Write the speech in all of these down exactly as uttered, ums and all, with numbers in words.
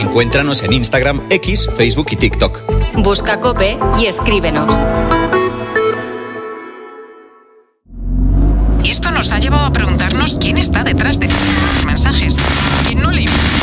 Encuéntranos en Instagram, X, Facebook y TikTok. Busca COPE y escríbenos. Y esto nos ha llevado a preguntarnos quién está detrás de los mensajes. ¿Quién no le...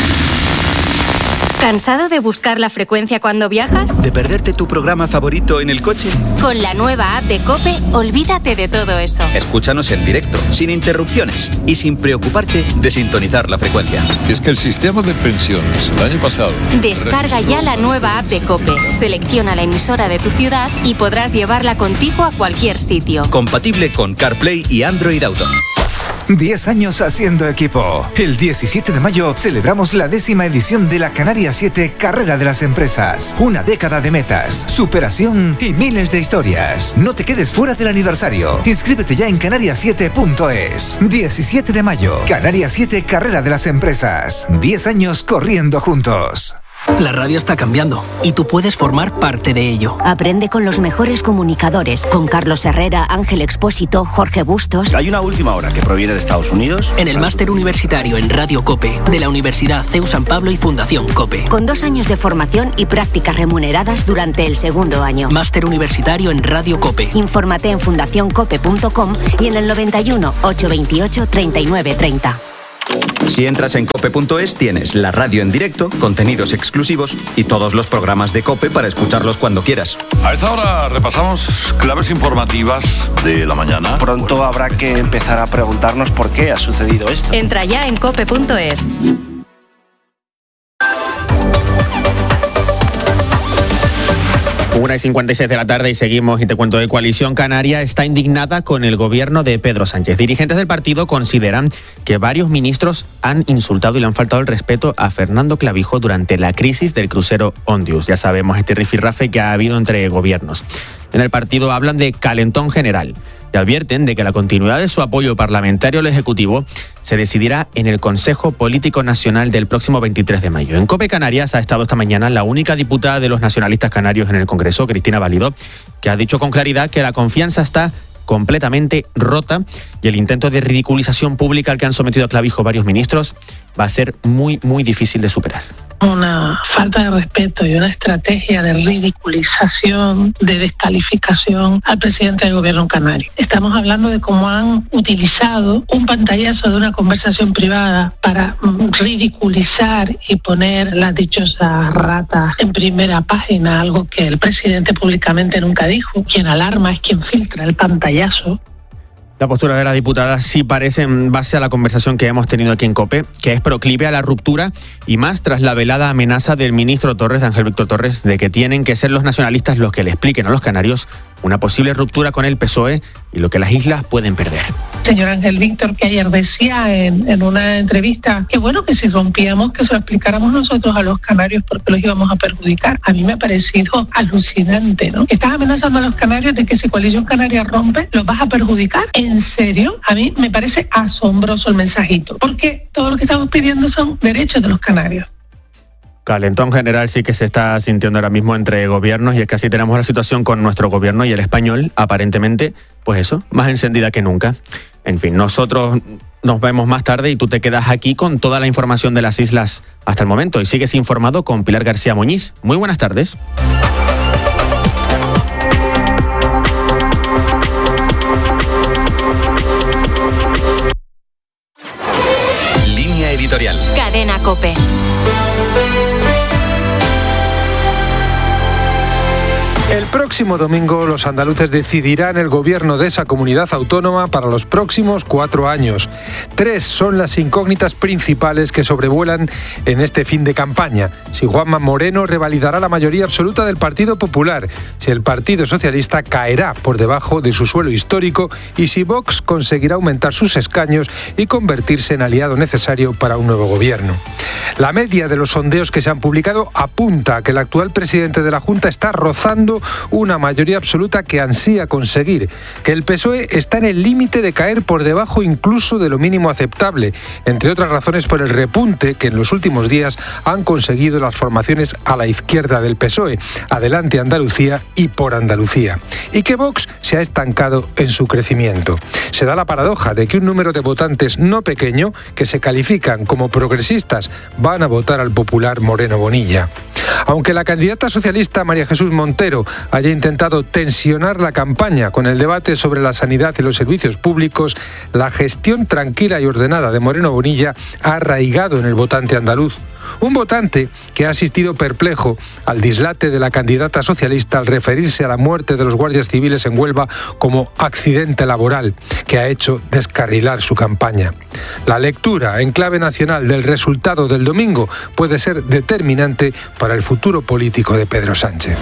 ¿Cansado de buscar la frecuencia cuando viajas? ¿De perderte tu programa favorito en el coche? Con la nueva app de COPE, olvídate de todo eso. Escúchanos en directo, sin interrupciones y sin preocuparte de sintonizar la frecuencia. Es que el sistema de pensiones el año pasado... Descarga ya la nueva app de COPE, selecciona la emisora de tu ciudad y podrás llevarla contigo a cualquier sitio. Compatible con CarPlay y Android Auto. diez años haciendo equipo. El diecisiete de mayo celebramos la décima edición de la Canarias siete Carrera de las Empresas. Una década de metas, superación y miles de historias. No te quedes fuera del aniversario. Inscríbete ya en canarias siete punto es. diecisiete de mayo, Canarias siete Carrera de las Empresas. diez años corriendo juntos. La radio está cambiando y tú puedes formar parte de ello. Aprende con los mejores comunicadores, con Carlos Herrera, Ángel Expósito, Jorge Bustos. Hay una última hora que proviene de Estados Unidos. En el máster universitario en Radio COPE de la Universidad C E U San Pablo y Fundación COPE. Con dos años de formación y prácticas remuneradas durante el segundo año. Máster universitario en Radio COPE. Infórmate en fundación cope punto com y en el noventa y uno, ochocientos veintiocho, treinta y nueve treinta. Si entras en cope punto es tienes la radio en directo, contenidos exclusivos y todos los programas de COPE para escucharlos cuando quieras. A esta hora repasamos claves informativas de la mañana. Pronto habrá que empezar a preguntarnos por qué ha sucedido esto. Entra ya en cope punto es. una y cincuenta y seis de la tarde y seguimos y te cuento de Coalición Canaria está indignada con el gobierno de Pedro Sánchez. Dirigentes del partido consideran que varios ministros han insultado y le han faltado el respeto a Fernando Clavijo durante la crisis del crucero Ondius. Ya sabemos este rifirrafe que ha habido entre gobiernos. En el partido hablan de calentón general y advierten de que la continuidad de su apoyo parlamentario al Ejecutivo se decidirá en el Consejo Político Nacional del próximo veintitrés de mayo. En COPE Canarias ha estado esta mañana la única diputada de los nacionalistas canarios en el Congreso, Cristina Valido, que ha dicho con claridad que la confianza está completamente rota y el intento de ridiculización pública al que han sometido a Clavijo varios ministros va a ser muy, muy difícil de superar. Una falta de respeto y una estrategia de ridiculización, de descalificación al presidente del gobierno canario. Estamos hablando de cómo han utilizado un pantallazo de una conversación privada para ridiculizar y poner las dichosas ratas en primera página, algo que el presidente públicamente nunca dijo. Quien alarma es quien filtra el pantallazo. La postura de la diputada sí parece, en base a la conversación que hemos tenido aquí en COPE, que es proclive a la ruptura y más tras la velada amenaza del ministro Torres, Ángel Víctor Torres, de que tienen que ser los nacionalistas los que le expliquen a los canarios una posible ruptura con el P S O E y lo que las islas pueden perder. Señor Ángel Víctor, que ayer decía en, en una entrevista que bueno que si rompíamos, que se lo explicáramos nosotros a los canarios porque los íbamos a perjudicar. A mí me ha parecido alucinante, ¿no? Estás amenazando a los canarios de que si Coalición Canaria rompe, los vas a perjudicar. ¿En serio? A mí me parece asombroso el mensajito, porque todo lo que estamos pidiendo son derechos de los canarios. Calentón general sí que se está sintiendo ahora mismo entre gobiernos y es que así tenemos la situación con nuestro gobierno y el español, aparentemente, pues eso, más encendida que nunca. En fin, nosotros nos vemos más tarde y tú te quedas aquí con toda la información de las islas hasta el momento y sigues informado con Pilar García Muñiz. Muy buenas tardes. Línea editorial. Cadena COPE. El próximo domingo los andaluces decidirán el gobierno de esa comunidad autónoma para los próximos cuatro años. Tres son las incógnitas principales que sobrevuelan en este fin de campaña. Si Juanma Moreno revalidará la mayoría absoluta del Partido Popular, si el Partido Socialista caerá por debajo de su suelo histórico y si Vox conseguirá aumentar sus escaños y convertirse en aliado necesario para un nuevo gobierno. La media de los sondeos que se han publicado apunta a que el actual presidente de la Junta está rozando una mayoría absoluta que ansía conseguir, que el P S O E está en el límite de caer por debajo incluso de lo mínimo aceptable, entre otras razones por el repunte que en los últimos días han conseguido las formaciones a la izquierda del P S O E, Adelante Andalucía y Por Andalucía, y que Vox se ha estancado en su crecimiento. Se da la paradoja de que un número de votantes no pequeño, que se califican como progresistas van a votar al popular Moreno Bonilla. Aunque la candidata socialista María Jesús Montero haya intentado tensionar la campaña con el debate sobre la sanidad y los servicios públicos, la gestión tranquila y ordenada de Moreno Bonilla ha arraigado en el votante andaluz. Un votante que ha asistido perplejo al dislate de la candidata socialista al referirse a la muerte de los guardias civiles en Huelva como accidente laboral, que ha hecho descarrilar su campaña. La lectura en clave nacional del resultado del domingo puede ser determinante para el futuro político de Pedro Sánchez.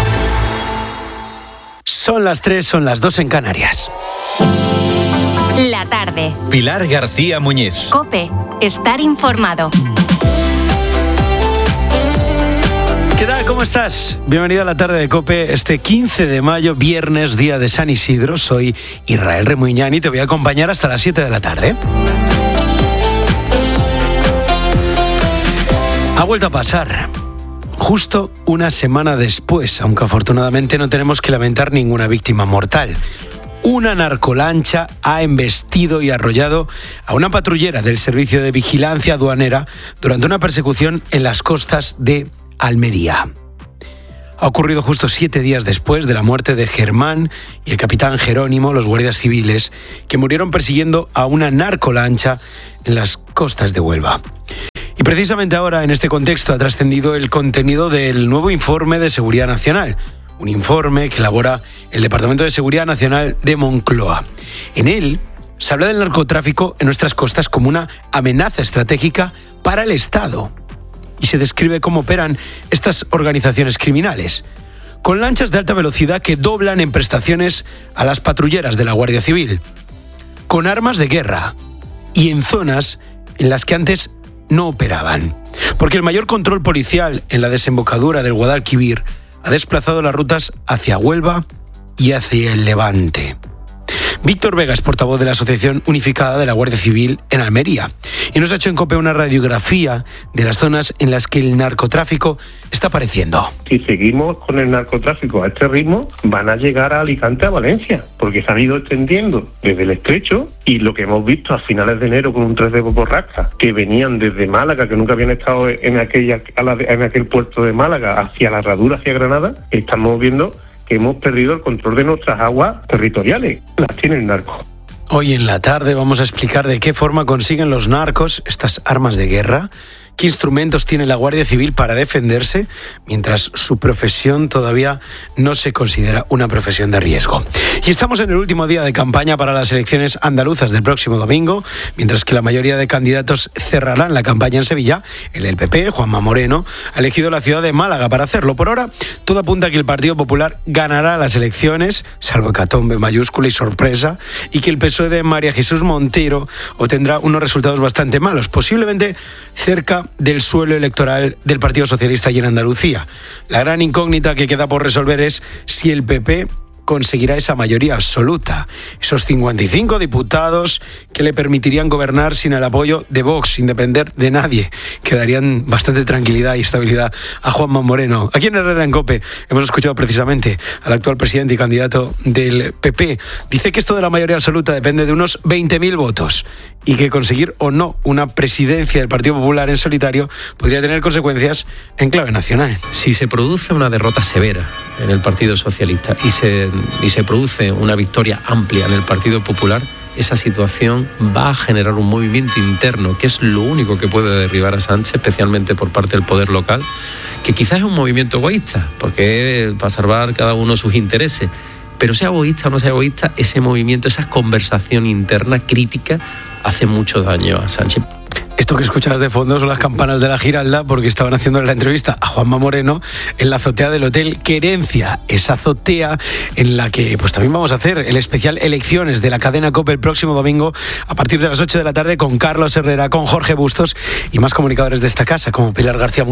Son las tres, son las dos en Canarias. La tarde. Pilar García Muñiz. COPE. Estar informado. ¿Qué tal? ¿Cómo estás? Bienvenido a la tarde de COPE, este quince de mayo, viernes, día de San Isidro. Soy Israel Remuñán y te voy a acompañar hasta las siete de la tarde. Ha vuelto a pasar, justo una semana después, aunque afortunadamente no tenemos que lamentar ninguna víctima mortal. Una narcolancha ha embestido y arrollado a una patrullera del Servicio de Vigilancia Aduanera durante una persecución en las costas de Almería. Ha ocurrido justo siete días después de la muerte de Germán y el capitán Jerónimo, los guardias civiles, que murieron persiguiendo a una narcolancha en las costas de Huelva. Y precisamente ahora, en este contexto, ha trascendido el contenido del nuevo informe de Seguridad Nacional, un informe que elabora el Departamento de Seguridad Nacional de Moncloa. En él se habla del narcotráfico en nuestras costas como una amenaza estratégica para el Estado. Y se describe cómo operan estas organizaciones criminales, con lanchas de alta velocidad que doblan en prestaciones a las patrulleras de la Guardia Civil, con armas de guerra y en zonas en las que antes no operaban. Porque el mayor control policial en la desembocadura del Guadalquivir ha desplazado las rutas hacia Huelva y hacia el Levante. Víctor Vega es portavoz de la Asociación Unificada de la Guardia Civil en Almería y nos ha hecho en COPE una radiografía de las zonas en las que el narcotráfico está apareciendo. Si seguimos con el narcotráfico a este ritmo, van a llegar a Alicante, a Valencia, porque se han ido extendiendo desde el Estrecho y lo que hemos visto a finales de enero con un tres de borrasca, que venían desde Málaga, que nunca habían estado en, aquella, en aquel puerto de Málaga, hacia la Herradura, hacia Granada, estamos viendo que hemos perdido el control de nuestras aguas territoriales. Las tiene el narco. Hoy en la tarde vamos a explicar de qué forma consiguen los narcos estas armas de guerra, qué instrumentos tiene la Guardia Civil para defenderse, mientras su profesión todavía no se considera una profesión de riesgo. Y estamos en el último día de campaña para las elecciones andaluzas del próximo domingo, mientras que la mayoría de candidatos cerrarán la campaña en Sevilla. El del P P, Juanma Moreno, ha elegido la ciudad de Málaga para hacerlo. Por ahora, todo apunta a que el Partido Popular ganará las elecciones, salvo hecatombe mayúscula y sorpresa, y que el P S O E de María Jesús Montero obtendrá unos resultados bastante malos, posiblemente cerca del suelo electoral del Partido Socialista y en Andalucía. La gran incógnita que queda por resolver es si el P P conseguirá esa mayoría absoluta, esos cincuenta y cinco diputados que le permitirían gobernar sin el apoyo de Vox, sin depender de nadie, que darían bastante tranquilidad y estabilidad a Juanma Moreno. Aquí en Herrera en COPE hemos escuchado precisamente al actual presidente y candidato del P P. Dice que esto de la mayoría absoluta depende de unos veinte mil votos y que conseguir o no una presidencia del Partido Popular en solitario podría tener consecuencias en clave nacional. Si se produce una derrota severa en el Partido Socialista y se, y se produce una victoria amplia en el Partido Popular, esa situación va a generar un movimiento interno, que es lo único que puede derribar a Sánchez, especialmente por parte del poder local, que quizás es un movimiento egoísta, porque es para salvar cada uno sus intereses. Pero sea egoísta o no sea egoísta, ese movimiento, esa conversación interna crítica hace mucho daño a Sánchez. Esto que escuchas de fondo son las campanas de la Giralda, porque estaban haciendo la entrevista a Juanma Moreno en la azotea del Hotel Querencia, esa azotea en la que pues también vamos a hacer el especial Elecciones de la cadena COPE el próximo domingo a partir de las ocho de la tarde con Carlos Herrera, con Jorge Bustos y más comunicadores de esta casa como Pilar García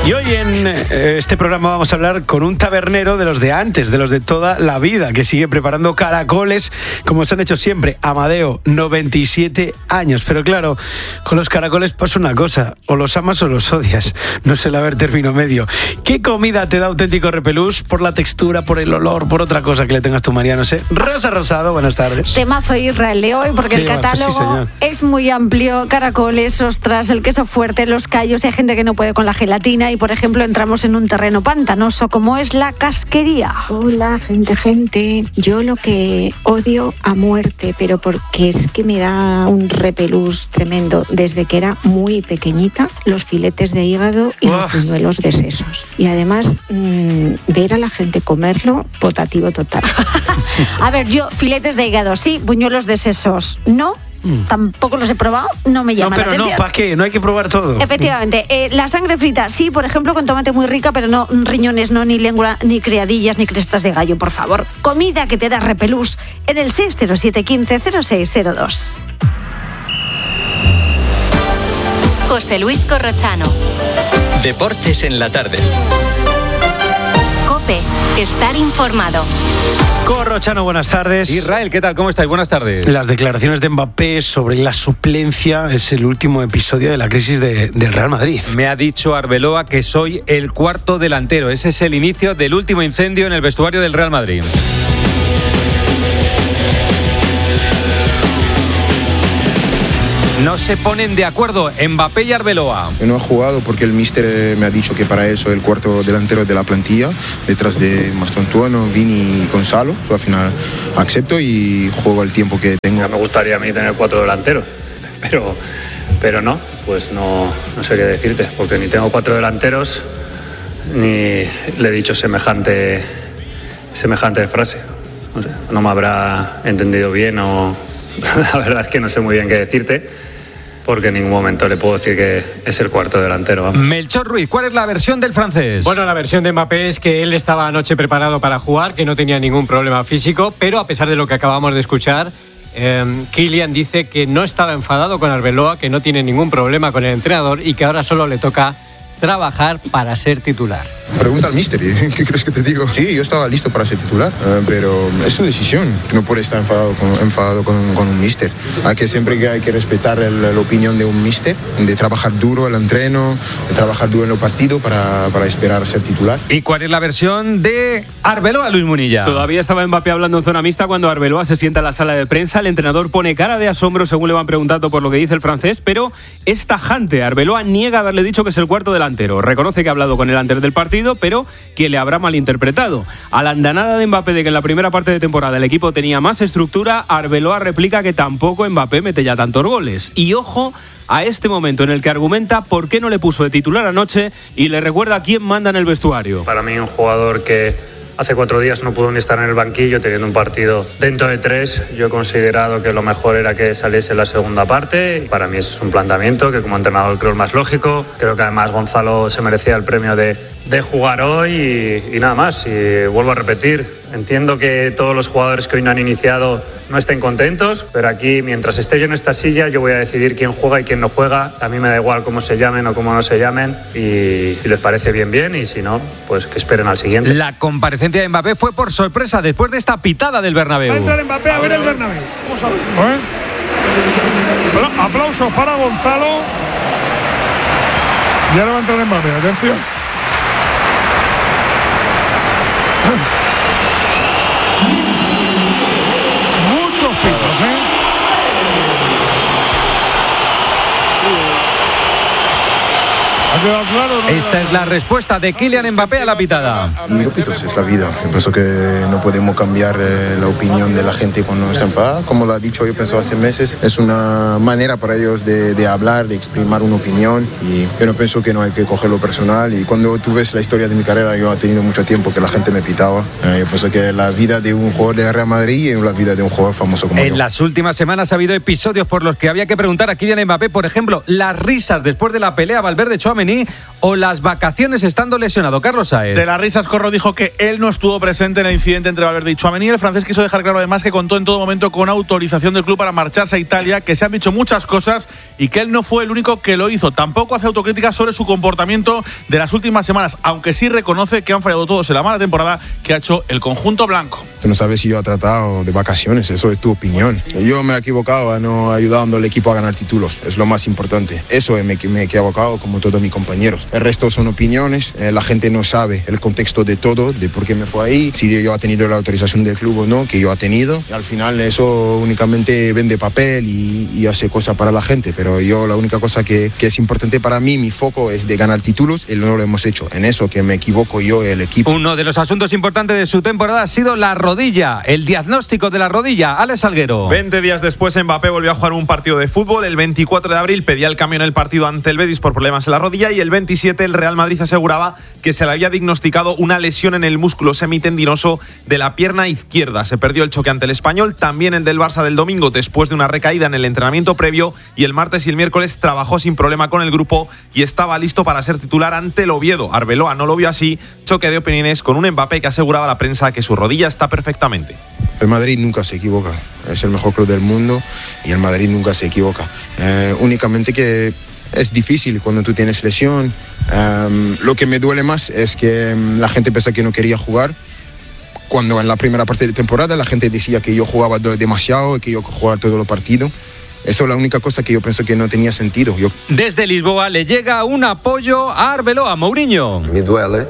Y hoy en eh, este programa vamos a hablar con un tabernero de los de antes, de los de toda la vida, que sigue preparando caracoles como se han hecho siempre. Amadeo, noventa y siete años. Pero claro, con los caracoles pasa una cosa, o los amas o los odias. No suele haber término medio. ¿Qué comida te da auténtico repelús? Por la textura, por el olor, por otra cosa que le tengas tu María, no sé. Rosa Rosado, buenas tardes. Temazo Israel de hoy, porque Sí, el va, catálogo sí, es muy amplio. Caracoles, ostras, el queso fuerte, los callos. Hay gente que no puede con la gelatina y, por ejemplo, entramos en un terreno pantanoso como es la casquería. Hola, gente, gente. Yo lo que odio a muerte, pero porque es que me da un repelús tremendo desde que era muy pequeñita, los filetes de hígado y los buñuelos de sesos. Y además, mmm, ver a la gente comerlo, potativo total. A ver, yo filetes de hígado sí, buñuelos de sesos no. Mm. Tampoco los he probado, no me llama no, pero la atención. No, ¿para qué? No hay que probar todo. Efectivamente, eh, la sangre frita, sí, por ejemplo, con tomate muy rica, pero no riñones, no, ni lengua, ni criadillas, ni crestas de gallo, por favor. Comida que te da repelús en el seis cero siete uno cinco cero seis cero dos. José Luis Corrochano. Deportes en la tarde. COPE, estar informado. Corrochano, buenas tardes. Israel, ¿qué tal? ¿Cómo estáis? Buenas tardes. Las declaraciones de Mbappé sobre la suplencia es el último episodio de la crisis de, del Real Madrid. Me ha dicho Arbeloa que soy el cuarto delantero. Ese es el inicio del último incendio en el vestuario del Real Madrid. No se ponen de acuerdo Mbappé y Arbeloa. No he jugado porque el míster me ha dicho que para él soy el cuarto delantero de la plantilla, detrás de Mastantuono, Vini y Gonzalo. So, al final acepto y juego el tiempo que tengo. Ya me gustaría a mí tener cuatro delanteros, pero, pero no, pues no, no sé qué decirte, porque ni tengo cuatro delanteros ni le he dicho semejante, semejante frase. No sé, no me habrá entendido bien o la verdad es que no sé muy bien qué decirte. Porque en ningún momento le puedo decir que es el cuarto delantero. Vamos. Melchor Ruiz, ¿cuál es la versión del francés? Bueno, la versión de Mbappé es que él estaba anoche preparado para jugar, que no tenía ningún problema físico, pero a pesar de lo que acabamos de escuchar, eh, Kylian dice que no estaba enfadado con Arbeloa, que no tiene ningún problema con el entrenador y que ahora solo le toca trabajar para ser titular. Pregunta al míster, ¿qué crees que te digo? Sí, yo estaba listo para ser titular, uh, pero es su decisión. No puede estar enfadado con, enfadado con, con un míster. Hay que siempre que hay que respetar el, la opinión de un míster, de trabajar duro el entreno, de trabajar duro en el partido para, para esperar a ser titular. ¿Y cuál es la versión de Arbeloa, Luis Munilla? Todavía estaba Mbappé hablando en zona mixta cuando Arbeloa se sienta en la sala de prensa. El entrenador pone cara de asombro según le van preguntando por lo que dice el francés, pero es tajante. Arbeloa niega haberle dicho que es el cuarto delantero. Reconoce que ha hablado con él antes del partido, pero que le habrá malinterpretado. A la andanada de Mbappé de que en la primera parte de temporada el equipo tenía más estructura, Arbeloa replica que tampoco Mbappé mete ya tantos goles. Y ojo a este momento en el que argumenta por qué no le puso de titular anoche y le recuerda quién manda en el vestuario. Para mí un jugador que hace cuatro días no pudo ni estar en el banquillo teniendo un partido dentro de tres. Yo he considerado que lo mejor era que saliese en la segunda parte. Para mí ese es un planteamiento que como entrenador creo es más lógico. Creo que además Gonzalo se merecía el premio de, de jugar hoy y, y nada más. Y vuelvo a repetir, entiendo que todos los jugadores que hoy no han iniciado no estén contentos, pero aquí mientras esté yo en esta silla yo voy a decidir quién juega y quién no juega. A mí me da igual cómo se llamen o cómo no se llamen y si les parece bien, bien y si no, pues que esperen al siguiente. La comparecencia de Mbappé fue por sorpresa después de esta pitada del Bernabéu. Va a entrar Mbappé a ver el Bernabéu. Vamos a ver. ¿Eh? Aplausos para Gonzalo. Y ahora va a entrar Mbappé, atención. Muchos pitos, ¿eh? ¿Ha quedado claro? ¿No? Esta es la respuesta de Kylian Mbappé a la pitada. Los pitos es la vida. Yo pienso que no podemos cambiar eh, la opinión de la gente cuando está enfadada. Como lo ha dicho, yo pienso hace meses, es una manera para ellos de, de hablar, de exprimir una opinión. Y yo no pienso que no hay que cogerlo personal. Y cuando tú ves la historia de mi carrera, yo he tenido mucho tiempo que la gente me pitaba. Eh, yo pienso que la vida de un jugador de Real Madrid es la vida de un jugador famoso como en yo. En las últimas semanas ha habido episodios por los que había que preguntar a Kylian Mbappé, por ejemplo, las risas después de la pelea Valverde-Tchouaméni Tchouaméni o las vacaciones estando lesionado. Carlos Saez. De las risas, Corro dijo que él no estuvo presente en el incidente entre Valverde y Tchouaméni. El francés quiso dejar claro además que contó en todo momento con autorización del club para marcharse a Italia, que se han dicho muchas cosas y que él no fue el único que lo hizo. Tampoco hace autocrítica sobre su comportamiento de las últimas semanas, aunque sí reconoce que han fallado todos en la mala temporada que ha hecho el conjunto blanco. Tú no sabes si yo he tratado de vacaciones, eso es tu opinión. Yo me he equivocado, no ayudando al equipo a ganar títulos, es lo más importante. Eso me, me he equivocado como todos mis compañeros. El resto son opiniones, eh, la gente no sabe el contexto de todo, de por qué me fue ahí, si yo he tenido la autorización del club o no, que yo he tenido. Y al final eso únicamente vende papel y, y hace cosas para la gente, pero yo la única cosa que, que es importante para mí, mi foco es de ganar títulos y no lo hemos hecho. En eso que me equivoco yo, el equipo. Uno de los asuntos importantes de su temporada ha sido la rodilla, el diagnóstico de la rodilla. Alex Salguero. veinte días después, Mbappé volvió a jugar un partido de fútbol. El veinticuatro de abril pedía el cambio en el partido ante el Betis por problemas en la rodilla y el veintisiete el Real Madrid aseguraba que se le había diagnosticado una lesión en el músculo semitendinoso de la pierna izquierda. Se perdió el choque ante el Español, también el del Barça del domingo después de una recaída en el entrenamiento previo, y el martes y el miércoles trabajó sin problema con el grupo y estaba listo para ser titular ante el Oviedo. Arbeloa no lo vio así, choque de opiniones con un Mbappé que aseguraba a la prensa que su rodilla está perfectamente. El Madrid nunca se equivoca, es el mejor club del mundo y el Madrid nunca se equivoca. Eh, únicamente que es difícil cuando tú tienes lesión. Um, lo que me duele más es que um, la gente piensa que no quería jugar. Cuando en la primera parte de temporada la gente decía que yo jugaba demasiado y que yo jugaba todos los partidos. Eso es la única cosa que yo pienso que no tenía sentido. Yo... Desde Lisboa le llega un apoyo a Arbeloa. Mourinho. Me duele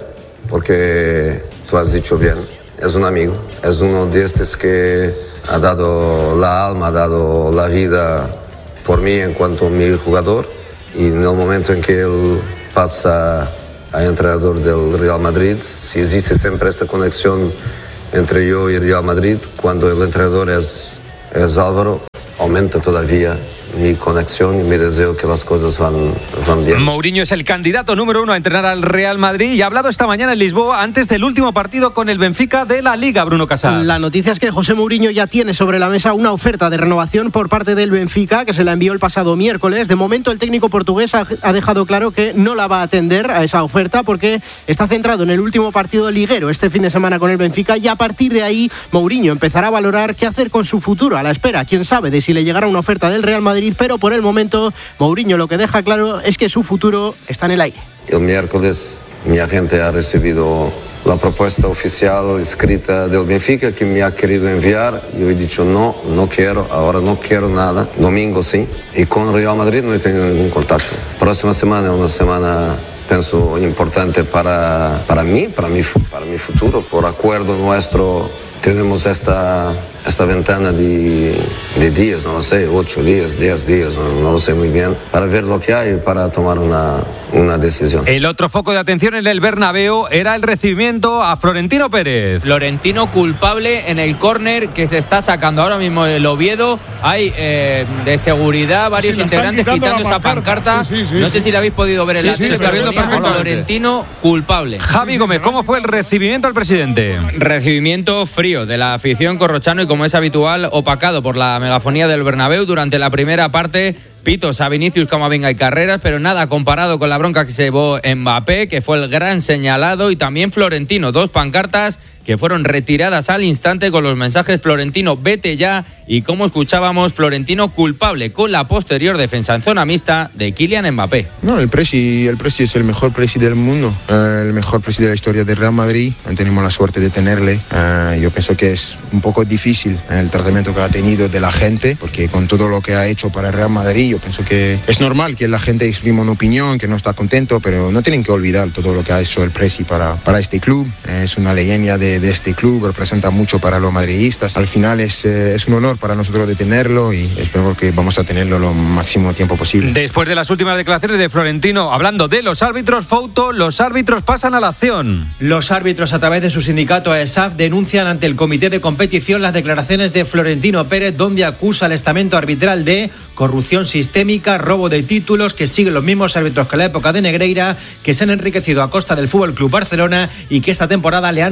porque tú has dicho bien, es un amigo, es uno de estos que ha dado la alma, ha dado la vida por mí en cuanto a mi jugador, y en el momento en que él pasa a entrenador del Real Madrid, si existe siempre esta conexión entre yo y el Real Madrid, cuando el entrenador es, es Álvaro, aumenta todavía mi conexión y mi deseo que las cosas van, van bien. Mourinho es el candidato número uno a entrenar al Real Madrid y ha hablado esta mañana en Lisboa antes del último partido con el Benfica de la Liga. Bruno Casal. La noticia es que José Mourinho ya tiene sobre la mesa una oferta de renovación por parte del Benfica, que se la envió el pasado miércoles. De momento el técnico portugués ha, ha dejado claro que no la va a atender a esa oferta porque está centrado en el último partido liguero este fin de semana con el Benfica, y a partir de ahí Mourinho empezará a valorar qué hacer con su futuro, a la espera, quién sabe, de si le llegará una oferta del Real Madrid. Pero por el momento Mourinho lo que deja claro es que su futuro está en el aire. El miércoles mi agente ha recibido la propuesta oficial escrita del Benfica que me ha querido enviar. Yo he dicho no, no quiero, ahora no quiero nada. Domingo sí, y con Real Madrid no he tenido ningún contacto. Próxima semana es una semana, pienso, importante para, para mí, para mi, para mi futuro. Por acuerdo nuestro tenemos esta, esta ventana de, de días, no lo sé, ocho días, diez días, no, no lo sé muy bien, para ver lo que hay y para tomar una, una decisión. El otro foco de atención en el Bernabéu era el recibimiento a Florentino Pérez. Florentino culpable en el córner que se está sacando ahora mismo el Oviedo. Hay eh, de seguridad varios sí, integrantes quitando, quitando esa pancarta. Sí, sí, sí, no sé sí. si la habéis podido ver en sí, la sí, se está viendo perfectamente. Florentino culpable. Javi Gómez, ¿cómo fue el recibimiento al presidente? Recibimiento frío de la afición corrochano y, como es habitual, opacado por la megafonía del Bernabéu durante la primera parte. Pitos a Vinicius, Camavinga y Carreras, pero nada comparado con la bronca que se llevó Mbappé, que fue el gran señalado, y también Florentino. Dos pancartas que fueron retiradas al instante con los mensajes Florentino, vete ya, y como escuchábamos, Florentino culpable con la posterior defensa en zona mixta de Kylian Mbappé. No, el Presi, el Presi es el mejor Presi del mundo, eh, el mejor Presi de la historia del Real Madrid. Tenemos la suerte de tenerle. Eh, yo pienso que es un poco difícil el tratamiento que ha tenido de la gente, porque con todo lo que ha hecho para el Real Madrid, yo pienso que es normal que la gente exprima una opinión, que no está contento, pero no tienen que olvidar todo lo que ha hecho el Presi para, para este club. Es una leyenda de, de este club, representa mucho para los madridistas. Al final es, eh, es un honor para nosotros de tenerlo y espero que vamos a tenerlo lo máximo tiempo posible. Después de las últimas declaraciones de Florentino, hablando de los árbitros, Fouto, los árbitros pasan a la acción. Los árbitros, a través de su sindicato A E S A F, denuncian ante el comité de competición las declaraciones de Florentino Pérez, donde acusa al estamento arbitral de corrupción sistémica, robo de títulos, que siguen los mismos árbitros que en la época de Negreira, que se han enriquecido a costa del Fútbol Club Barcelona y que esta temporada le han robado entre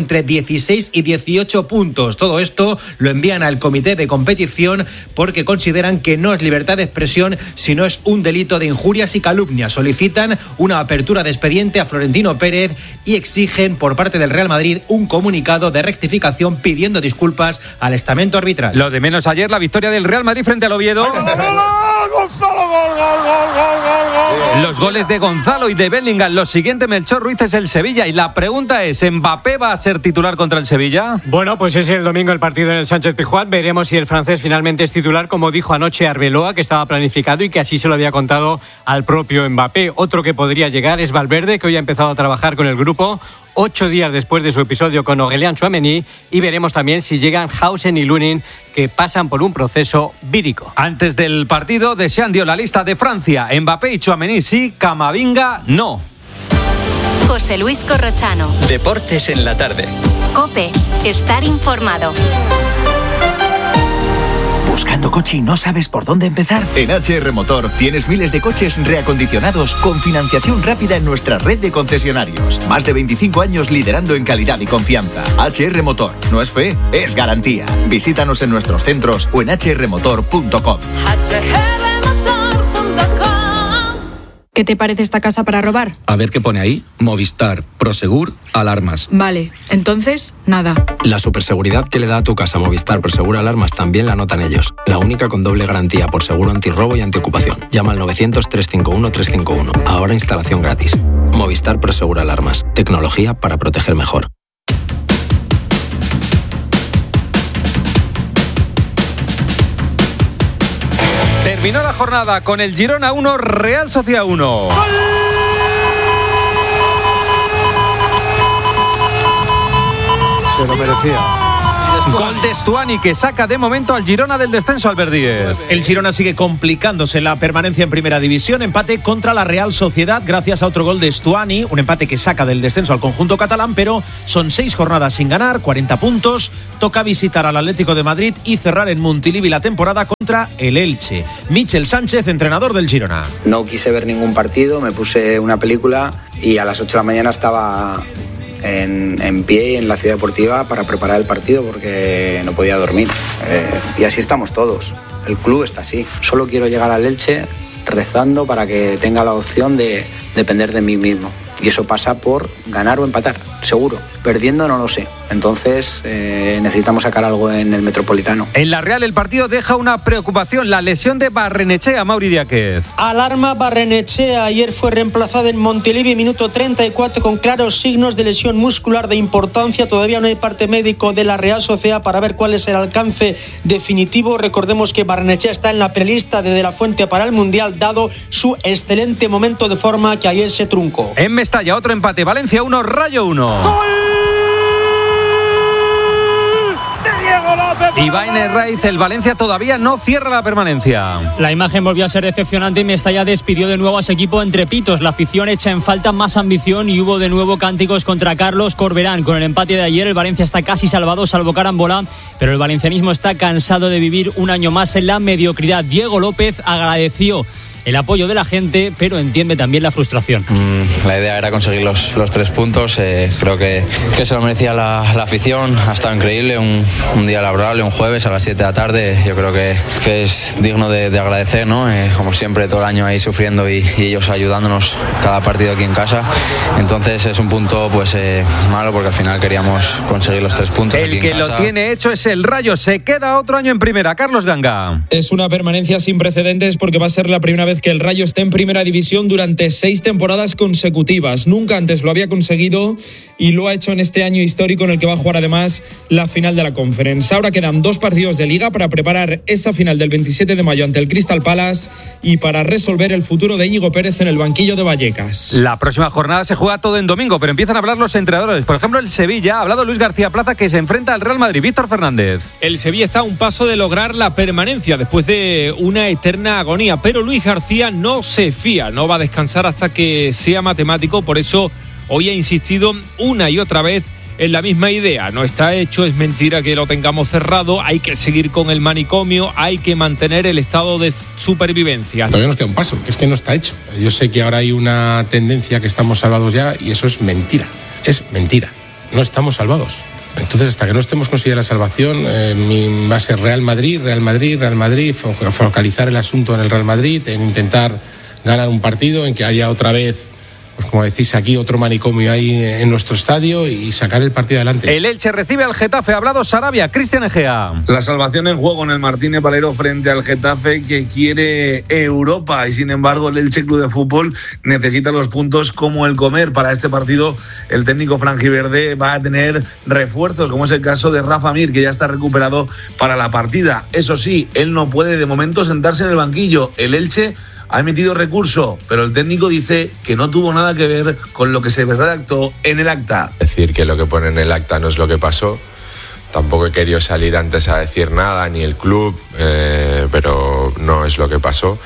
entre dieciséis y dieciocho puntos. Todo esto lo envían al comité de competición porque consideran que no es libertad de expresión, sino es un delito de injurias y calumnias. Solicitan una apertura de expediente a Florentino Pérez y exigen por parte del Real Madrid un comunicado de rectificación pidiendo disculpas al estamento arbitral. Lo de menos ayer, la victoria del Real Madrid frente al Oviedo. Gonzalo, gol, gol, gol, gol, gol, gol. Los goles de Gonzalo y de Bellingham. Lo siguiente, Melchor Ruiz, es el Sevilla. Y la pregunta es, ¿Mbappé va a ser titular contra el Sevilla? Bueno, pues es el domingo el partido en el Sánchez-Pizjuán. Veremos si el francés finalmente es titular, como dijo anoche Arbeloa, que estaba planificado y que así se lo había contado al propio Mbappé. Otro que podría llegar es Valverde, que hoy ha empezado a trabajar con el grupo ocho días después de su episodio con Aurélien Tchouaméni, y veremos también si llegan Hausen y Lunin, que pasan por un proceso vírico. Antes del partido, Deschamps dio la lista de Francia. Mbappé y Tchouaméni sí, Camavinga no. José Luis Corrochano. Deportes en la tarde. COPE. Estar informado. ¿Buscando coche y no sabes por dónde empezar? En H R Motor tienes miles de coches reacondicionados con financiación rápida en nuestra red de concesionarios. Más de veinticinco años liderando en calidad y confianza. H R Motor. No es fe, es garantía. Visítanos en nuestros centros o en h r motor punto com. ¿Qué te parece esta casa para robar? A ver qué pone ahí. Movistar, Prosegur, alarmas. Vale, entonces, nada. La superseguridad que le da a tu casa Movistar Prosegur Alarmas también la anotan ellos. La única con doble garantía por seguro antirrobo y antiocupación. Llama al novecientos, trescientos cincuenta y uno, trescientos cincuenta y uno. Ahora instalación gratis. Movistar Prosegur Alarmas. Tecnología para proteger mejor. Terminó la jornada con el Girona uno, Real Sociedad uno. Se lo merecía. Gol de Stuani, que saca de momento al Girona del descenso, Albert Díez. El Girona sigue complicándose la permanencia en primera división. Empate contra la Real Sociedad gracias a otro gol de Stuani. Un empate que saca del descenso al conjunto catalán, pero son seis jornadas sin ganar, cuarenta puntos. Toca visitar al Atlético de Madrid y cerrar en Montilivi la temporada contra el Elche. Michel Sánchez, entrenador del Girona. No quise ver ningún partido, me puse una película y a las ocho de la mañana estaba En, en pie en la ciudad deportiva para preparar el partido porque no podía dormir. Eh, y así estamos todos. El club está así. Solo quiero llegar al Elche rezando para que tenga la opción de depender de mí mismo. Y eso pasa por ganar o empatar, seguro. Perdiendo no lo sé. Entonces eh, necesitamos sacar algo en el Metropolitano. En la Real el partido deja una preocupación, la lesión de Barrenechea, Mauri Diáquez. Alarma Barrenechea, ayer fue reemplazada en Montilivi, minuto treinta y cuatro, con claros signos de lesión muscular de importancia. Todavía no hay parte médico de la Real Sociedad para ver cuál es el alcance definitivo. Recordemos que Barrenechea está en la prelista de De La Fuente para el Mundial, dado su excelente momento de forma que ayer se truncó. En Mestalla, otro empate, Valencia uno, Rayo uno. ¡Gol de Diego López! Iván Herraiz, el Valencia todavía no cierra la permanencia. La imagen volvió a ser decepcionante y Mestalla despidió de nuevo a su equipo entre pitos. La afición echa en falta más ambición y hubo de nuevo cánticos contra Carlos Corberán. Con el empate de ayer, el Valencia está casi salvado, salvo carambola, pero el valencianismo está cansado de vivir un año más en la mediocridad. Diego López agradeció el apoyo de la gente, pero entiende también la frustración. Mm, la idea era conseguir los, los tres puntos. Eh, creo que, que se lo merecía la, la afición. Ha estado increíble, un, un día laborable, un jueves a las siete de la tarde. Yo creo que, que es digno de, de agradecer, ¿no? Eh, como siempre, todo el año ahí sufriendo y, y ellos ayudándonos cada partido aquí en casa. Entonces es un punto pues eh, malo porque al final queríamos conseguir los tres puntos. El aquí en que casa. lo tiene hecho es el Rayo. Se queda otro año en primera. Carlos Ganga. Es una permanencia sin precedentes porque va a ser la primera vez que el Rayo esté en primera división durante seis temporadas consecutivas. Nunca antes lo había conseguido y lo ha hecho en este año histórico en el que va a jugar además la final de la Conference. Ahora quedan dos partidos de Liga para preparar esa final del veintisiete de mayo ante el Crystal Palace y para resolver el futuro de Íñigo Pérez en el banquillo de Vallecas. La próxima jornada se juega todo en domingo, pero empiezan a hablar los entrenadores. Por ejemplo, el Sevilla, ha hablado Luis García Plaza, que se enfrenta al Real Madrid. Víctor Fernández. El Sevilla está a un paso de lograr la permanencia después de una eterna agonía, pero Luis García no No se fía, no va a descansar hasta que sea matemático. Por eso hoy ha insistido una y otra vez en la misma idea. No está hecho, es mentira que lo tengamos cerrado, hay que seguir con el manicomio, hay que mantener el estado de supervivencia. Todavía nos queda un paso, que es que no está hecho. Yo sé que ahora hay una tendencia que estamos salvados ya y eso es mentira, es mentira. no estamos salvados. Entonces, hasta que no estemos consiguiendo la salvación, eh, mi, va a ser Real Madrid, Real Madrid, Real Madrid, focalizar el asunto en el Real Madrid, en intentar ganar un partido, en que haya otra vez, pues como decís aquí, otro manicomio ahí en nuestro estadio y sacar el partido adelante. El Elche recibe al Getafe, ha hablado Sarabia, Cristian Egea. La salvación en juego en el Martínez Valero frente al Getafe, que quiere Europa, y sin embargo el Elche Club de Fútbol necesita los puntos como el comer. Para este partido el técnico franjiverde va a tener refuerzos, como es el caso de Rafa Mir, que ya está recuperado para la partida. Eso sí, él no puede de momento sentarse en el banquillo. El Elche ha emitido recurso, pero el técnico dice que no tuvo nada que ver con lo que se redactó en el acta. Decir que lo que pone en el acta no es lo que pasó. Tampoco he querido salir antes a decir nada, ni el club, eh, pero no es lo que pasó.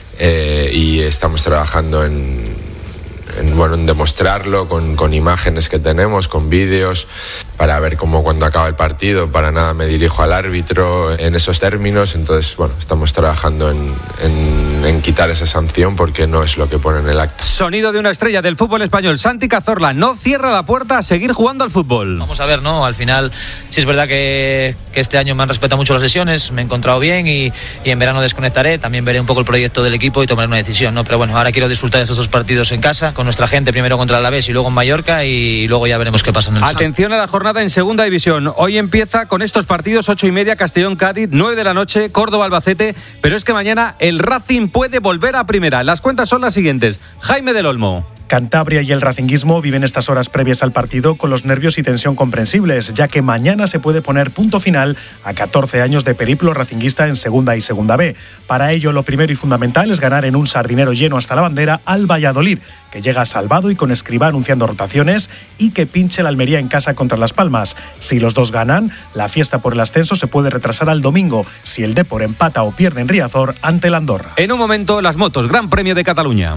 Eh, y estamos trabajando en, en, bueno, en demostrarlo con, con imágenes que tenemos, con vídeos, para ver cómo cuando acaba el partido. Para nada me dirijo al árbitro en esos términos. Entonces, bueno, estamos trabajando en, en, en quitar esa sanción porque no es lo que pone en el acta. Sonido de una estrella del fútbol español, Santi Cazorla, no cierra la puerta a seguir jugando al fútbol. Vamos a ver, ¿no? Al final, sí es verdad que, que este año me han respetado mucho las sesiones, me he encontrado bien y, y en verano desconectaré, también veré un poco el proyecto del equipo y tomaré una decisión, ¿no? Pero bueno, ahora quiero disfrutar de estos dos partidos en casa, con nuestra gente, primero contra el Alavés y luego en Mallorca, y luego ya veremos qué pasa en el sábado. Atención a la jornada en segunda división. Hoy empieza con estos partidos: ocho y media Castellón-Cádiz, nueve de la noche Córdoba-Albacete, pero es que mañana el Racing puede volver a primera. Las cuentas son las siguientes. Jaime del Olmo. Cantabria y el racinguismo viven estas horas previas al partido con los nervios y tensión comprensibles, ya que mañana se puede poner punto final a catorce años de periplo racinguista en Segunda y Segunda B. Para ello, lo primero y fundamental es ganar en un sardinero lleno hasta la bandera al Valladolid, que llega salvado y con Escribá anunciando rotaciones, y que pinche la Almería en casa contra Las Palmas. Si los dos ganan, la fiesta por el ascenso se puede retrasar al domingo, si el Depor empata o pierde en Riazor ante el Andorra. En un momento, las motos, Gran Premio de Cataluña.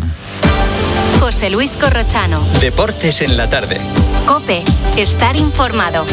José Luis Corrochano. Deportes en la tarde. COPE. Estar informado.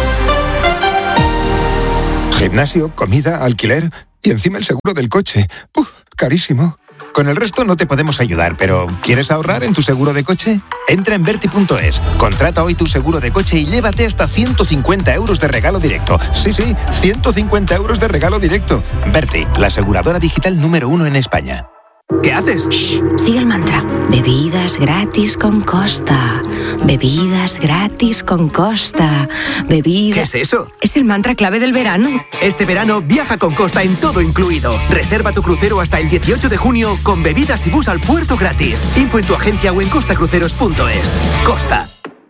Gimnasio, comida, alquiler y encima el seguro del coche. ¡Uf! Carísimo. Con el resto no te podemos ayudar, pero ¿quieres ahorrar en tu seguro de coche? Entra en Verti punto es, contrata hoy tu seguro de coche y llévate hasta ciento cincuenta euros de regalo directo. Sí, sí, ciento cincuenta euros de regalo directo. Verti, la aseguradora digital número uno en España. ¿Qué haces? Shh, sigue el mantra. Bebidas gratis con Costa. Bebidas gratis con Costa. Bebidas... ¿Qué es eso? Es el mantra clave del verano. Este verano viaja con Costa en todo incluido. Reserva tu crucero hasta el dieciocho de junio con bebidas y bus al puerto gratis. Info en tu agencia o en costacruceros punto es. Costa.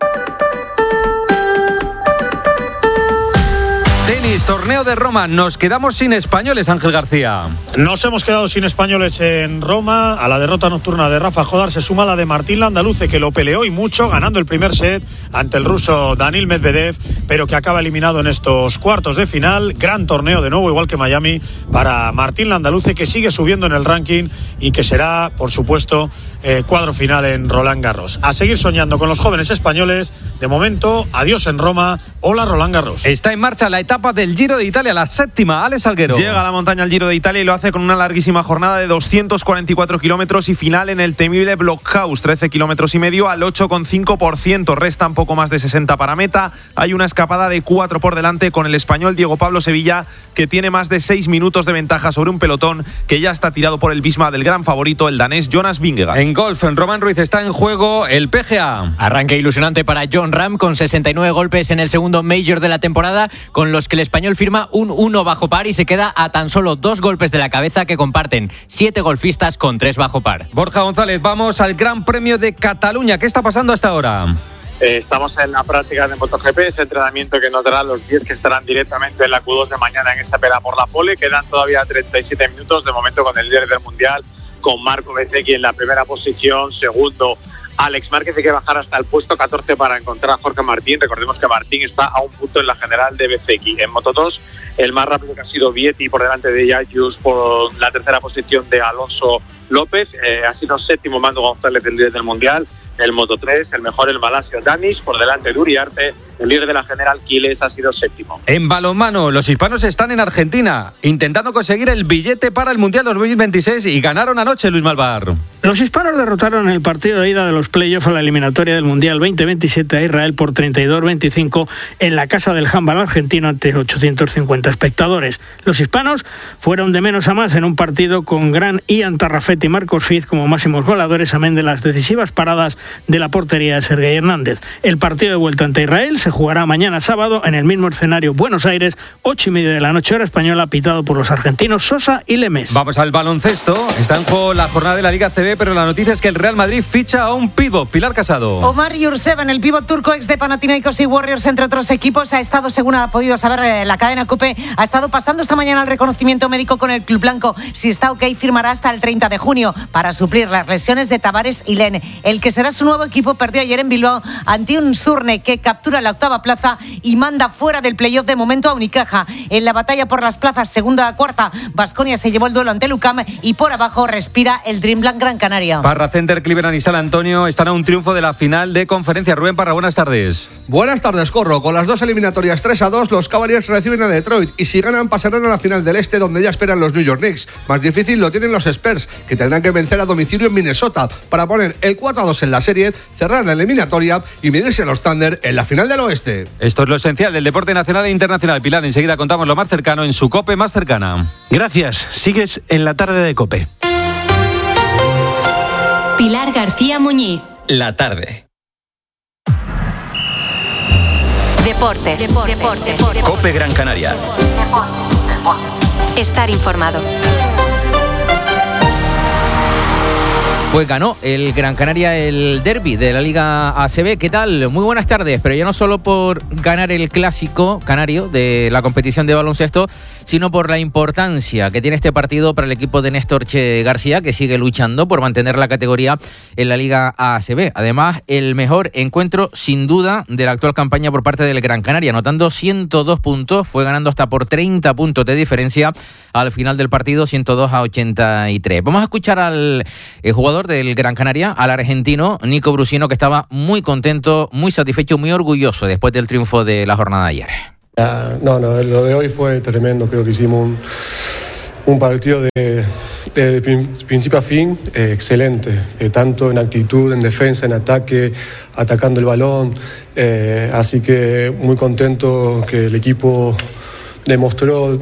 Tenis, torneo de Roma. Nos quedamos sin españoles, Ángel García. Nos hemos quedado sin españoles en Roma. A la derrota nocturna de Rafa Jodar se suma la de Martín Landaluce, que lo peleó y mucho, ganando el primer set ante el ruso Daniil Medvedev, pero que acaba eliminado en estos cuartos de final. Gran torneo de nuevo, igual que Miami, para Martín Landaluce, que sigue subiendo en el ranking y que será, por supuesto, eh, cuadro final en Roland Garros. A seguir soñando con los jóvenes españoles. De momento, adiós en Roma. Hola, Roland Garros. Está en marcha la etapa del Giro de Italia, la séptima. Alex Salguero. Llega a la montaña el Giro de Italia y lo hace con una larguísima jornada de doscientos cuarenta y cuatro kilómetros y final en el temible Blockhaus, trece kilómetros y medio al ocho coma cinco por ciento. Restan poco más de sesenta para meta. Hay una escapada de cuatro por delante con el español Diego Pablo Sevilla, que tiene más de seis minutos de ventaja sobre un pelotón que ya está tirado por el bisma del gran favorito, el danés Jonas Vingegaard. En golf, en Román Ruiz está en juego el P G A. Arranque ilusionante para Jon Rahm con sesenta y nueve golpes en el segundo Major de la temporada, con los que el español firma un uno bajo par y se queda a tan solo dos golpes de la cabeza que comparten siete golfistas con tres bajo par. Borja González, vamos al Gran Premio de Cataluña. ¿Qué está pasando hasta ahora? Eh, estamos en la práctica de MotoGP, ese entrenamiento que nos dará los diez que estarán directamente en la Q dos de mañana en esta pelea por la pole. Quedan todavía treinta y siete minutos de momento con el líder del Mundial, con Marco Bezzecchi en la primera posición, segundo Alex Márquez. Hay que bajar hasta el puesto catorce para encontrar a Jorge Martín. Recordemos que Martín está a un punto en la general de Bezzecchi. En Moto dos, el más rápido que ha sido Vietti por delante de Yayus, por la tercera posición de Alonso López. Eh, ha sido séptimo Mando González, el líder del Mundial. El Moto tres, el mejor el malasio Danis, por delante de Uriarte. El líder de la general, Quiles, ha sido séptimo. En balonmano, los hispanos están en Argentina intentando conseguir el billete para el Mundial dos mil veintiséis y ganaron anoche, Luis Malvar. Los hispanos derrotaron en el partido de ida de los playoffs a la eliminatoria del Mundial veinte veintisiete a Israel por treinta y dos a veinticinco en la casa del handball argentino ante ochocientos cincuenta espectadores. Los hispanos fueron de menos a más en un partido con gran Ian Tarrafet y Marcos Fiz como máximos goleadores, amén de las decisivas paradas de la portería de Sergei Hernández. El partido de vuelta ante Israel se jugará mañana sábado en el mismo escenario, Buenos Aires, ocho y media de la noche hora española, pitado por los argentinos Sosa y Lemes. Vamos al baloncesto. Está en juego la jornada de la Liga A C B, pero la noticia es que el Real Madrid ficha a un pívot. Pilar Casado. Omar Yurtseven, el pívot turco ex de Panathinaikos y Warriors, entre otros equipos, ha estado, según ha podido saber la cadena COPE, ha estado pasando esta mañana el reconocimiento médico con el club blanco. Si está ok, firmará hasta el treinta de junio para suplir las lesiones de Tavares y Len. El que será su nuevo equipo perdió ayer en Bilbao ante un Surne que captura la octava plaza y manda fuera del playoff de momento a Unicaja. En la batalla por las plazas segunda a cuarta, Baskonia se llevó el duelo ante Lucam y por abajo respira el Dreamland Gran Canaria. Parra Center, Cleveland y San Antonio están a un triunfo de la final de conferencia. Rubén Parra, buenas tardes. Buenas tardes, Corro. Con las dos eliminatorias tres a dos, los Cavaliers reciben a Detroit y si ganan pasarán a la final del Este, donde ya esperan los New York Knicks. Más difícil lo tienen los Spurs, que tendrán que vencer a domicilio en Minnesota para poner el cuatro a dos en la serie, cerrar la eliminatoria y medirse a los Thunder en la final del Oeste. Esto es lo esencial del deporte nacional e internacional. Pilar, enseguida contamos lo más cercano en su COPE más cercana. Gracias. Sigues en la tarde de COPE. Pilar García Muñiz. La tarde. Deportes. Deportes. Deportes. Deportes. COPE Gran Canaria. Estar informado. Pues ganó el Gran Canaria el derbi de la Liga A C B. ¿Qué tal? Muy buenas tardes. Pero ya no solo por ganar el clásico canario de la competición de baloncesto, sino por la importancia que tiene este partido para el equipo de Néstor Che García, que sigue luchando por mantener la categoría en la Liga A C B. Además, el mejor encuentro, sin duda, de la actual campaña por parte del Gran Canaria, anotando ciento dos puntos, fue ganando hasta por treinta puntos de diferencia al final del partido, ciento dos a ochenta y tres. Vamos a escuchar al eh, jugador del Gran Canaria, al argentino Nico Brusino, que estaba muy contento, muy satisfecho, muy orgulloso después del triunfo de la jornada de ayer. Uh, no, no, lo de hoy fue tremendo. Creo que hicimos un, un partido de, de principio a fin eh, excelente, eh, tanto en actitud, en defensa, en ataque, atacando el balón. Eh, así que muy contento que el equipo demostró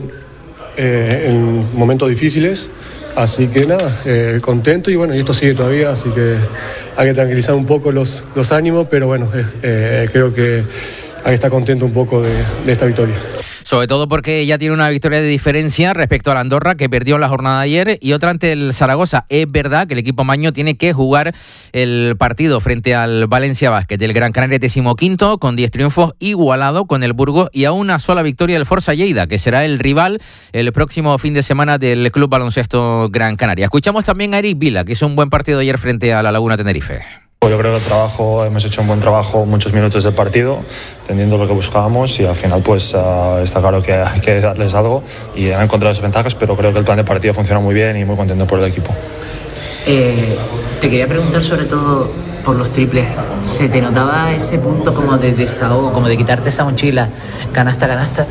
eh, en momentos difíciles. Así que nada, eh, contento y bueno, y esto sigue todavía, así que hay que tranquilizar un poco los, los ánimos, pero bueno, eh, eh, creo que hay que estar contento un poco de, de esta victoria. Sobre todo porque ya tiene una victoria de diferencia respecto al Andorra, que perdió en la jornada de ayer, y otra ante el Zaragoza. Es verdad que el equipo maño tiene que jugar el partido frente al Valencia Basket. El Gran Canaria decimoquinto, con diez triunfos, igualado con el Burgos y a una sola victoria del Forza Lleida, que será el rival el próximo fin de semana del Club Baloncesto Gran Canaria. Escuchamos también a Eric Vila, que hizo un buen partido ayer frente a la Laguna Tenerife. Yo creo que el trabajo, hemos hecho un buen trabajo, muchos minutos del partido, entendiendo lo que buscábamos y al final pues uh, está claro que hay que darles algo y han encontrado las ventajas, pero creo que el plan de partido funciona muy bien y muy contento por el equipo. Eh, te quería preguntar sobre todo por los triples. ¿Se te notaba ese punto como de desahogo, como de quitarte esa mochila, canasta, canasta?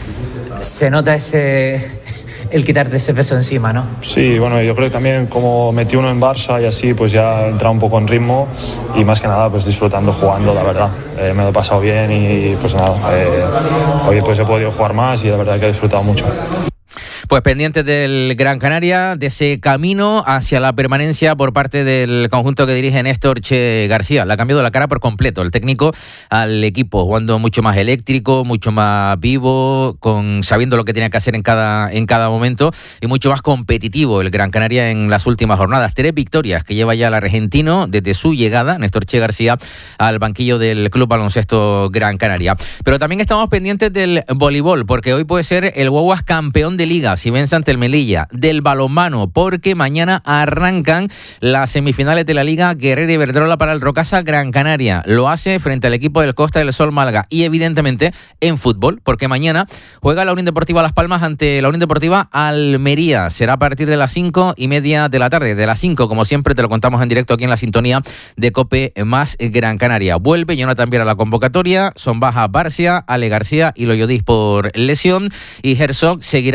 ¿Se nota ese... el quitarte ese peso encima, ¿no? Sí, bueno, yo creo que también como metí uno en Barça y así, pues ya he entrado un poco en ritmo y más que nada pues disfrutando jugando, la verdad. Eh, me lo he pasado bien y pues nada, eh, hoy pues he podido jugar más y la verdad que he disfrutado mucho. Pues pendientes del Gran Canaria, de ese camino hacia la permanencia por parte del conjunto que dirige Néstor Che García. Le ha cambiado la cara por completo el técnico al equipo, jugando mucho más eléctrico, mucho más vivo, con sabiendo lo que tenía que hacer en cada, en cada momento y mucho más competitivo el Gran Canaria en las últimas jornadas. Tres victorias que lleva ya el argentino desde su llegada, Néstor Che García, al banquillo del Club Baloncesto Gran Canaria. Pero también estamos pendientes del voleibol, porque hoy puede ser el Guaguas campeón de liga si vence ante el Melilla, del balonmano, porque mañana arrancan las semifinales de la Liga Guerrero Iberdrola para el Rocasa Gran Canaria. Lo hace frente al equipo del Costa del Sol Málaga y evidentemente en fútbol, porque mañana juega la Unión Deportiva Las Palmas ante la Unión Deportiva Almería. Será a partir de las cinco y media de la tarde. De las cinco, como siempre, te lo contamos en directo aquí en la sintonía de COPE más Gran Canaria. Vuelve Jonathan Viera a la convocatoria, son baja Barcia, Ale García y Loyodis por lesión y Herzog seguirá siendo titular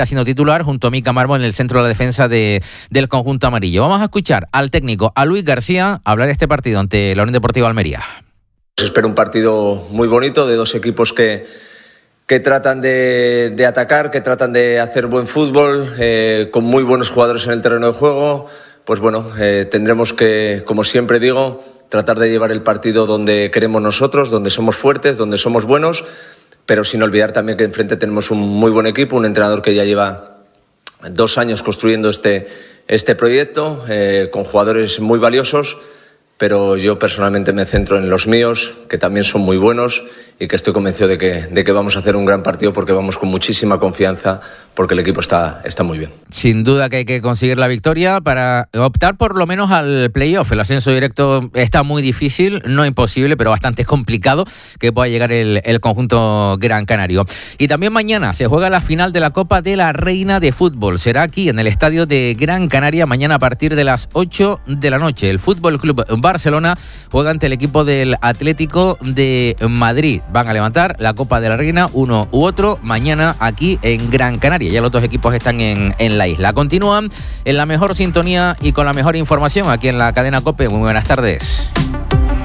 titular junto a Mika Marmo en el centro de la defensa de, del conjunto amarillo. Vamos a escuchar al técnico, a Luis García, hablar de este partido ante la Unión Deportiva Almería. Espero un partido muy bonito de dos equipos que, que tratan de, de atacar, que tratan de hacer buen fútbol, eh, con muy buenos jugadores en el terreno de juego. Pues bueno, eh, tendremos que, como siempre digo, tratar de llevar el partido donde queremos nosotros, donde somos fuertes, donde somos buenos, pero sin olvidar también que enfrente tenemos un muy buen equipo, un entrenador que ya lleva dos años construyendo este, este proyecto, eh, con jugadores muy valiosos, pero yo personalmente me centro en los míos, que también son muy buenos y que estoy convencido de que, de que vamos a hacer un gran partido porque vamos con muchísima confianza, porque el equipo está, está muy bien. Sin duda que hay que conseguir la victoria para optar por lo menos al playoff. El ascenso directo está muy difícil, no imposible, pero bastante complicado que pueda llegar el, el conjunto gran canario. Y también mañana se juega la final de la Copa de la Reina de Fútbol. Será aquí en el estadio de Gran Canaria mañana a partir de las ocho de la noche. El Fútbol Club Barcelona juega ante el equipo del Atlético de Madrid. Van a levantar la Copa de la Reina, uno u otro, mañana aquí en Gran Canaria. Ya los dos equipos están en, en la isla. Continúan en la mejor sintonía y con la mejor información aquí en la cadena COPE. Muy buenas tardes.